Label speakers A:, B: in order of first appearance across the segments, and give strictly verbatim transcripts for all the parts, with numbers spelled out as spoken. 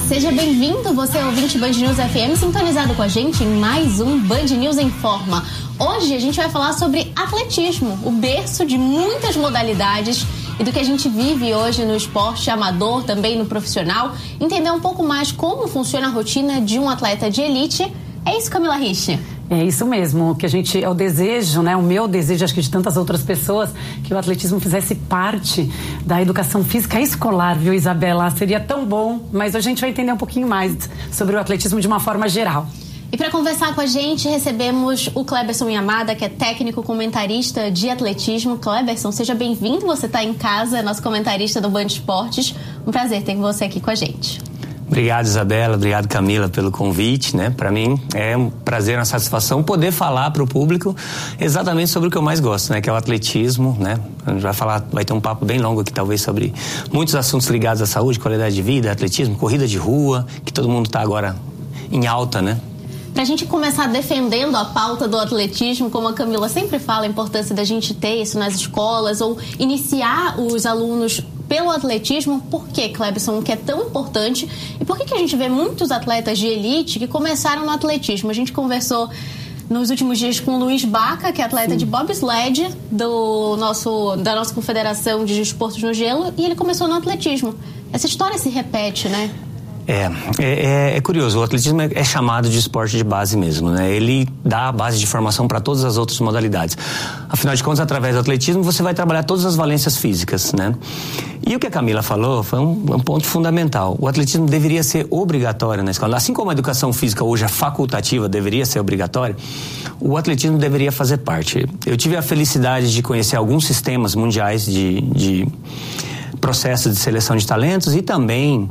A: Seja bem-vindo, você é ouvinte Band News F M, sintonizado com a gente em mais um Band News em Forma. Hoje a gente vai falar sobre atletismo, o berço de muitas modalidades e do que a gente vive hoje no esporte amador, também no profissional. Entender um pouco mais como funciona a rotina de um atleta de elite. É isso, Camila Rich?
B: É isso mesmo, que a gente, é o desejo, né, o meu desejo, acho que de tantas outras pessoas, que o atletismo fizesse parte da educação física escolar, viu, Isabela? Seria tão bom, mas hoje a gente vai entender um pouquinho mais sobre o atletismo de uma forma geral.
A: E para conversar com a gente, recebemos o Cleberson Yamada, que é técnico comentarista de atletismo. Cleberson, seja bem-vindo, você está em casa, nosso comentarista do Band Esportes. Um prazer ter você aqui com a gente.
C: Obrigado, Isabela, obrigado, Camila, pelo convite, né? Para mim é um prazer, uma satisfação poder falar para o público exatamente sobre o que eu mais gosto, né? Que é o atletismo, né? A gente vai falar, vai ter um papo bem longo aqui, talvez, sobre muitos assuntos ligados à saúde, qualidade de vida, atletismo, corrida de rua, que todo mundo está agora em alta, né?
A: Para a gente começar defendendo a pauta do atletismo, como a Camila sempre fala, a importância da gente ter isso nas escolas ou iniciar os alunos pelo atletismo. Por que, Cleberson, que é tão importante? E por que, que a gente vê muitos atletas de elite que começaram no atletismo? A gente conversou nos últimos dias com o Luiz Baca, que é atleta Sim. de bobsled do nosso, da nossa Confederação de Desportos no Gelo, e ele começou no atletismo. Essa história se repete, né?
C: É, é, é curioso, o atletismo é, é chamado de esporte de base mesmo, né? Ele dá a base de formação para todas as outras modalidades. Afinal de contas, através do atletismo, você vai trabalhar todas as valências físicas, né? E o que a Camila falou foi um, um ponto fundamental. O atletismo deveria ser obrigatório na escola. Assim como a educação física hoje é facultativa, deveria ser obrigatória, o atletismo deveria fazer parte. Eu tive a felicidade de conhecer alguns sistemas mundiais de... de processos de seleção de talentos e também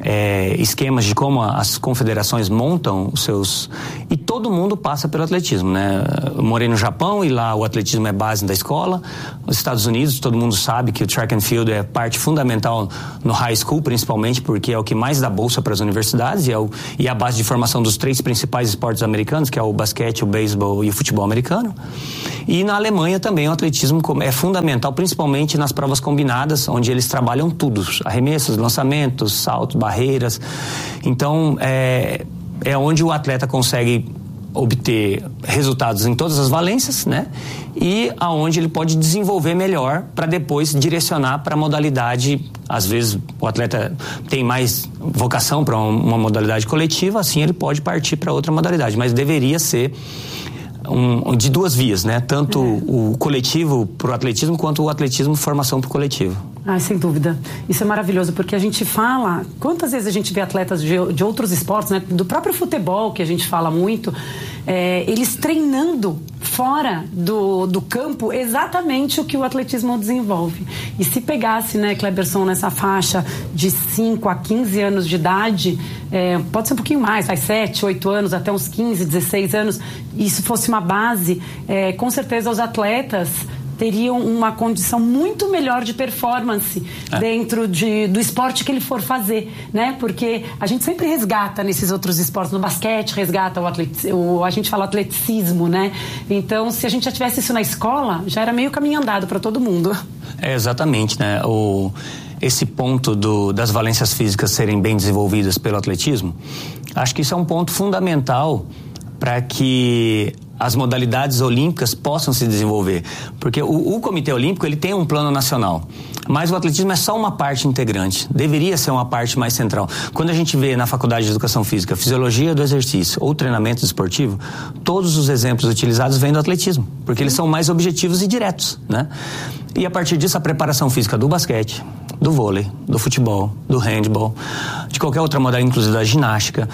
C: é, esquemas de como as confederações montam os seus... E todo mundo passa pelo atletismo, né? Eu morei no Japão e lá o atletismo é base da escola. Nos Estados Unidos, todo mundo sabe que o track and field é parte fundamental no high school, principalmente porque é o que mais dá bolsa para as universidades e é, o, e é a base de formação dos três principais esportes americanos, que é o basquete, o beisebol e o futebol americano. E na Alemanha também o atletismo é fundamental, principalmente nas provas combinadas, onde eles trabalham tudo, arremessos, lançamentos, saltos, barreiras. Então, é, é onde o atleta consegue obter resultados em todas as valências, né? E aonde ele pode desenvolver melhor para depois direcionar para a modalidade. Às vezes o atleta tem mais vocação para uma modalidade coletiva, assim ele pode partir para outra modalidade, mas deveria ser Um, de duas vias, né? Tanto é. o coletivo para o atletismo quanto o atletismo formação para o coletivo.
B: Ah, sem dúvida. Isso é maravilhoso, porque a gente fala... Quantas vezes a gente vê atletas de, de outros esportes, né? Do próprio futebol, que a gente fala muito, é, eles treinando fora do, do campo exatamente o que o atletismo desenvolve. E se pegasse, né, Cleberson, nessa faixa de cinco a quinze anos de idade, é, pode ser um pouquinho mais, vai sete, oito anos, até uns quinze, dezesseis anos, e isso fosse uma base, é, com certeza os atletas teriam uma condição muito melhor de performance é. dentro de, do esporte que ele for fazer, né? Porque a gente sempre resgata nesses outros esportes, no basquete resgata o, atlet, o a gente fala atleticismo, né? Então, se a gente já tivesse isso na escola, já era meio caminho andado para todo mundo.
C: É, exatamente, né? O, esse ponto do, das valências físicas serem bem desenvolvidas pelo atletismo, acho que isso é um ponto fundamental para que as modalidades olímpicas possam se desenvolver, porque o, o Comitê Olímpico ele tem um plano nacional, mas o atletismo é só uma parte integrante, deveria ser uma parte mais central. Quando a gente vê na Faculdade de Educação Física fisiologia do exercício ou treinamento esportivo, todos os exemplos utilizados vêm do atletismo, porque eles são mais objetivos e diretos, né? E a partir disso a preparação física do basquete, do vôlei, do futebol, do handball, de qualquer outra modalidade, inclusive da ginástica,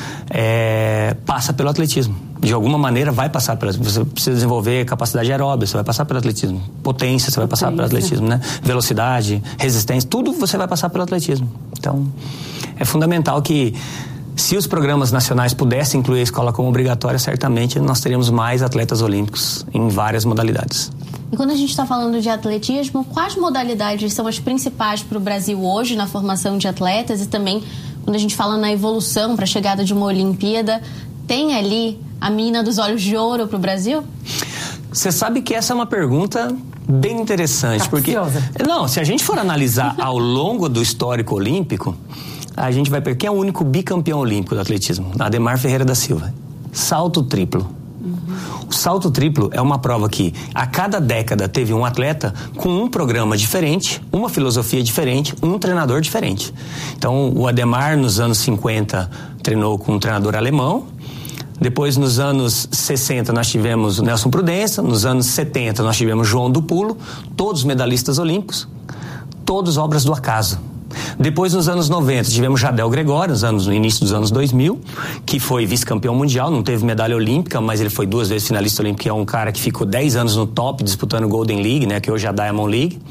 C: é, passa pelo atletismo. De alguma maneira vai passar pelo atletismo. Você precisa desenvolver capacidade aeróbica, você vai passar pelo atletismo. Potência, você vai passar pelo atletismo, né? Velocidade, resistência, tudo você vai passar pelo atletismo. Então, é fundamental que, se os programas nacionais pudessem incluir a escola como obrigatória, certamente nós teríamos mais atletas olímpicos em várias modalidades.
A: E quando a gente está falando de atletismo, quais modalidades são as principais para o Brasil hoje na formação de atletas? E também, quando a gente fala na evolução para a chegada de uma Olimpíada, tem ali a mina dos olhos de ouro para o Brasil?
C: Você sabe que essa é uma pergunta bem interessante, porque não, se a gente for analisar ao longo do histórico olímpico, a gente vai pegar quem é o único bicampeão olímpico do atletismo? Ademar Ferreira da Silva. Salto triplo. Uhum. O salto triplo é uma prova que a cada década teve um atleta com um programa diferente, uma filosofia diferente, um treinador diferente. Então, o Ademar, nos anos cinquenta, treinou com um treinador alemão. Depois, nos anos sessenta, nós tivemos o Nelson Prudência. Nos anos setenta, nós tivemos João do Pulo, todos medalhistas olímpicos, todos obras do acaso. Depois, nos anos noventa, tivemos Jadel Gregório, nos anos, no início dos anos dois mil, que foi vice-campeão mundial, não teve medalha olímpica, mas ele foi duas vezes finalista olímpico, que é um cara que ficou dez anos no top, disputando o Golden League, né, que hoje é a Diamond League.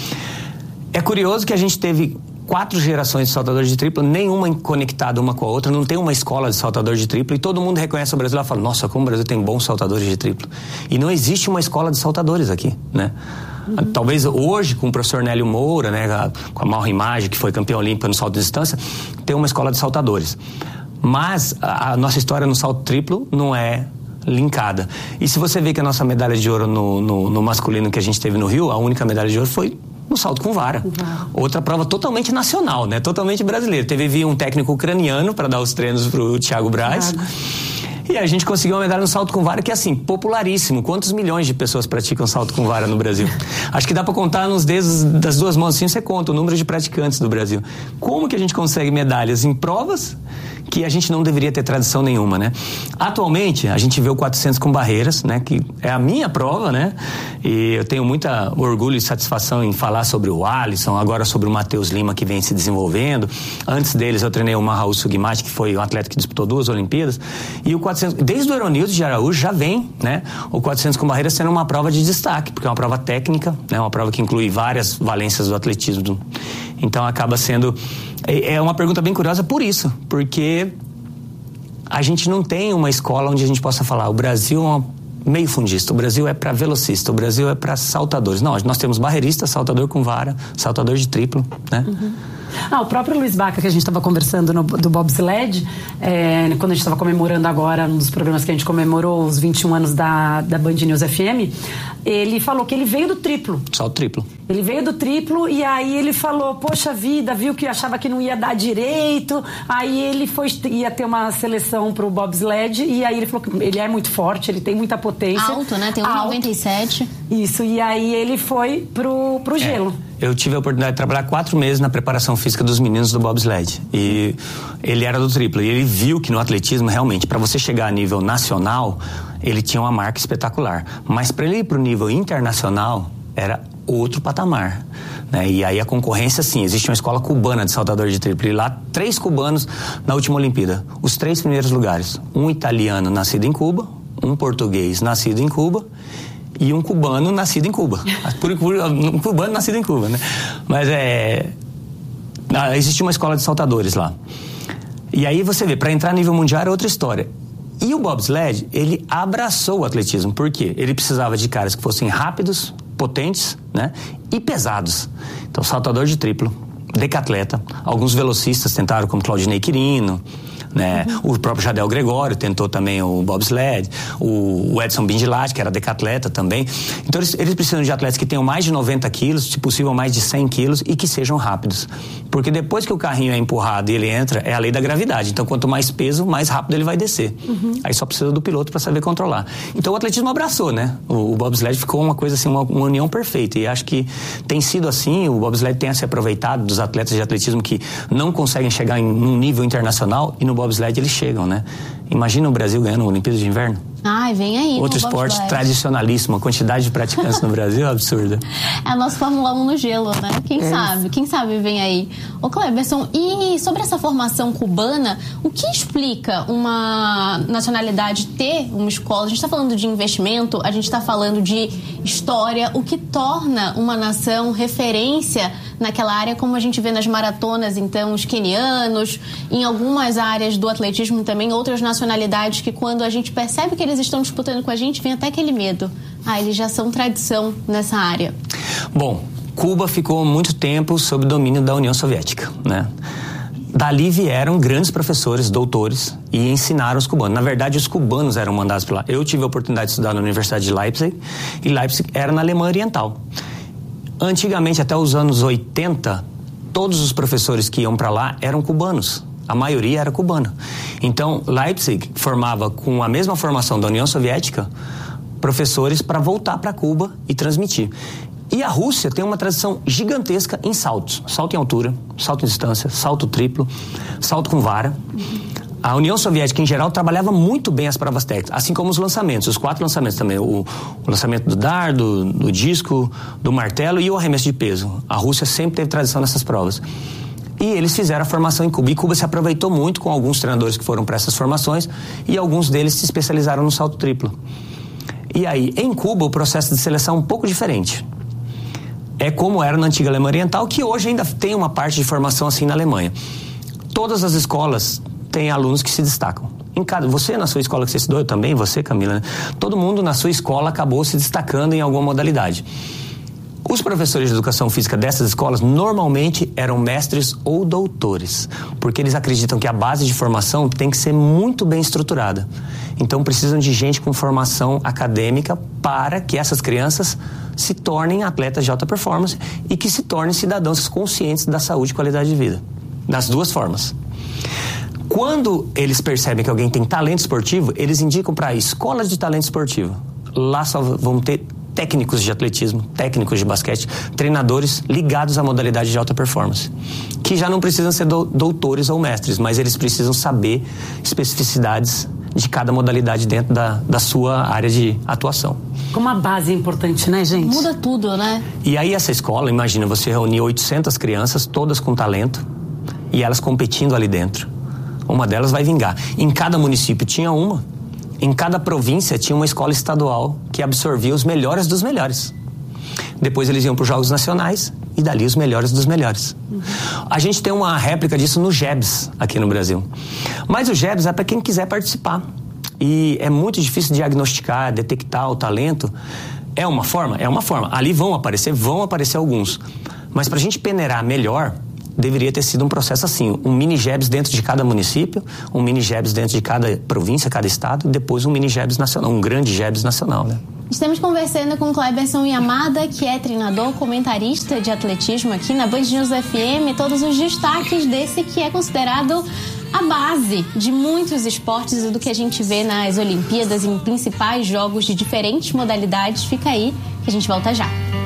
C: É curioso que a gente teve quatro gerações de saltadores de triplo, nenhuma conectada uma com a outra, não tem uma escola de saltador de triplo, e todo mundo reconhece o Brasil e fala, nossa, como o Brasil tem bons saltadores de triplo. E não existe uma escola de saltadores aqui, né? Uhum. Talvez hoje, com o professor Nélio Moura, né, com a Mauro Imagem, que foi campeão olímpico no salto de distância, tem uma escola de saltadores. Mas a, a nossa história no salto triplo não é linkada. E se você vê que a nossa medalha de ouro no, no, no masculino que a gente teve no Rio, a única medalha de ouro foi no salto com vara. Uhum. Outra prova totalmente nacional, né? Totalmente brasileira. Teve um técnico ucraniano para dar os treinos pro Thiago Braz. Uhum. E a gente conseguiu uma medalha no salto com vara que é assim, popularíssimo. Quantos milhões de pessoas praticam salto com vara no Brasil? Acho que dá para contar nos dedos das duas mãos assim, você conta o número de praticantes do Brasil. Como que a gente consegue medalhas em provas que a gente não deveria ter tradição nenhuma, né? Atualmente, a gente vê o quatrocentos com barreiras, né? Que é a minha prova, né? E eu tenho muita orgulho e satisfação em falar sobre o Alisson, agora sobre o Matheus Lima, que vem se desenvolvendo. Antes deles, eu treinei o Mahaú Sugimati, que foi um atleta que disputou duas Olimpíadas. E o quatrocentos, desde o Eronildo de Araújo, já vem, né? O quatrocentos com barreiras sendo uma prova de destaque, porque é uma prova técnica, né? Uma prova que inclui várias valências do atletismo. Então, acaba sendo... É uma pergunta bem curiosa por isso, porque a gente não tem uma escola onde a gente possa falar o Brasil é uma meio fundista, o Brasil é para velocista, o Brasil é para saltadores. Não, nós temos barreirista, saltador com vara, saltador de triplo, né? Uhum.
B: Ah, o próprio Luiz Baca, que a gente estava conversando no, do bobsled, é, quando a gente estava comemorando agora, um dos programas que a gente comemorou os vinte e um anos da, da Band News F M, ele falou que ele veio do triplo.
C: Só o triplo.
B: Ele veio do triplo e aí ele falou, poxa vida, viu que achava que não ia dar direito, aí ele foi, ia ter uma seleção pro bobsled e aí ele falou que ele é muito forte, ele tem muita potência.
A: Alto, né? Tem um metro e noventa e sete.
B: Isso, e aí ele foi pro, pro gelo.
C: É. Eu tive a oportunidade de trabalhar quatro meses na preparação física dos meninos do bobsled. E ele era do triplo. E ele viu que no atletismo, realmente, para você chegar a nível nacional, ele tinha uma marca espetacular. Mas para ele ir para o nível internacional, era outro patamar. Né? E aí a concorrência, sim, existe uma escola cubana de saltador de triplo. E lá, três cubanos na última Olimpíada. Os três primeiros lugares. Um italiano nascido em Cuba, um português nascido em Cuba e um cubano nascido em Cuba. Por, por, um cubano nascido em Cuba, né? Mas é... Existia uma escola de saltadores lá. E aí você vê, para entrar a nível mundial era outra história. E o bobsled, ele abraçou o atletismo. Por quê? Ele precisava de caras que fossem rápidos, potentes, né? E pesados. Então, saltador de triplo, decatleta. Alguns velocistas tentaram, como Claudinei Quirino, né? Uhum. O próprio Jadel Gregório tentou também o bobsled, o, o Edson Bindilati, que era decatleta também. Então eles, eles precisam de atletas que tenham mais de noventa quilos, se possível mais de cem quilos e que sejam rápidos, porque depois que o carrinho é empurrado e ele entra, é a lei da gravidade, então quanto mais peso, mais rápido ele vai descer. Uhum. Aí só precisa do piloto para saber controlar. Então o atletismo abraçou, né? O, o bobsled ficou uma coisa assim, uma, uma união perfeita, e acho que tem sido assim. O bobsled tem se aproveitado dos atletas de atletismo que não conseguem chegar em um nível internacional, e no bobsled eles chegam, né? Imagina o Brasil ganhando uma Olimpíada de Inverno.
A: Ai, vem aí.
C: Outro esporte bobsled tradicionalíssimo, a quantidade de praticantes no Brasil é absurda.
A: É a nossa Fórmula um no gelo, né? Quem é. sabe? Quem sabe vem aí. Ô Cleberson, e sobre essa formação cubana, o que explica uma nacionalidade ter uma escola? A gente está falando de investimento, a gente está falando de história, o que torna uma nação referência naquela área, como a gente vê nas maratonas, então, os quenianos, em algumas áreas do atletismo também, outras nacionalidades que quando a gente percebe que eles estão disputando com a gente, vem até aquele medo. Ah, eles já são tradição nessa área.
C: Bom, Cuba ficou muito tempo sob domínio da União Soviética, né? Dali vieram grandes professores, doutores, e ensinaram os cubanos. Na verdade, os cubanos eram mandados para lá. Eu tive a oportunidade de estudar na Universidade de Leipzig, e Leipzig era na Alemanha Oriental. Antigamente, até os anos oitenta, todos os professores que iam para lá eram cubanos. A maioria era cubana. Então, Leipzig formava, com a mesma formação da União Soviética, professores para voltar para Cuba e transmitir. E a Rússia tem uma tradição gigantesca em saltos. Salto em altura, salto em distância, salto triplo, salto com vara. A União Soviética, em geral, trabalhava muito bem as provas técnicas, assim como os lançamentos, os quatro lançamentos também. O, o lançamento do dardo, do disco, do martelo e o arremesso de peso. A Rússia sempre teve tradição nessas provas. E eles fizeram a formação em Cuba. E Cuba se aproveitou muito com alguns treinadores que foram para essas formações e alguns deles se especializaram no salto triplo. E aí, em Cuba, o processo de seleção é um pouco diferente. É como era na antiga Alemanha Oriental, que hoje ainda tem uma parte de formação assim na Alemanha. Todas as escolas têm alunos que se destacam. Em cada, você, na sua escola que você estudou, eu também, você, Camila, né? Todo mundo na sua escola acabou se destacando em alguma modalidade. Os professores de educação física dessas escolas normalmente eram mestres ou doutores, porque eles acreditam que a base de formação tem que ser muito bem estruturada. Então precisam de gente com formação acadêmica para que essas crianças se tornem atletas de alta performance e que se tornem cidadãos conscientes da saúde e qualidade de vida. Das duas formas. Quando eles percebem que alguém tem talento esportivo, eles indicam para escolas de talento esportivo. Lá só vão ter técnicos de atletismo, técnicos de basquete, treinadores ligados à modalidade de alta performance, que já não precisam ser do, doutores ou mestres, mas eles precisam saber especificidades de cada modalidade dentro da, da sua área de atuação.
B: Como a base é importante, né, gente?
A: Muda tudo, né?
C: E aí essa escola, imagina, você reunir oitocentas crianças, todas com talento, e elas competindo ali dentro. Uma delas vai vingar. Em cada município tinha uma. Em cada província tinha uma escola estadual que absorvia os melhores dos melhores. Depois eles iam para os Jogos Nacionais e dali os melhores dos melhores. Uhum. A gente tem uma réplica disso no J E B S aqui no Brasil. Mas o J E B S é para quem quiser participar. E é muito difícil diagnosticar, detectar o talento. É uma forma? É uma forma. Ali vão aparecer, vão aparecer alguns. Mas para a gente peneirar melhor, deveria ter sido um processo assim, um mini J E B S dentro de cada município, um mini J E B S dentro de cada província, cada estado, e depois um mini J E B S nacional, um grande J E B S nacional, né?
A: Estamos conversando com Cleberson Yamada, que é treinador, comentarista de atletismo aqui na Band News F M, todos os destaques desse que é considerado a base de muitos esportes e do que a gente vê nas Olimpíadas, em principais jogos de diferentes modalidades. Fica aí que a gente volta já.